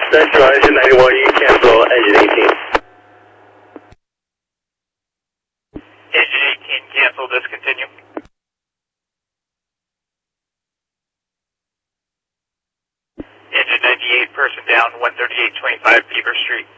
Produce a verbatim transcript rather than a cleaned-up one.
Central, engine ninety-one, you can cancel engine eighteen. Engine eighteen, cancel, discontinue. Engine ninety-eight, person down, one thirty-eight twenty-five Beaver Street.